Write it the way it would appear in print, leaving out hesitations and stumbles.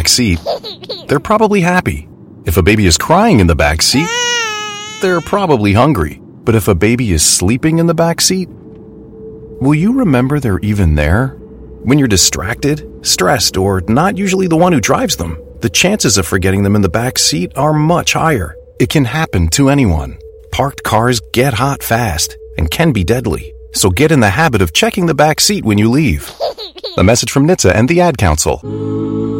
back seat, they're probably happy. If a baby is crying in the back seat, they're probably hungry. But if a baby is sleeping in the back seat, will you remember they're even there? When you're distracted, stressed, or not usually the one who drives them, the chances of forgetting them in the back seat are much higher. It can happen to anyone. Parked cars get hot fast and can be deadly. So get in the habit of checking the back seat when you leave. A message from NHTSA and the Ad Council.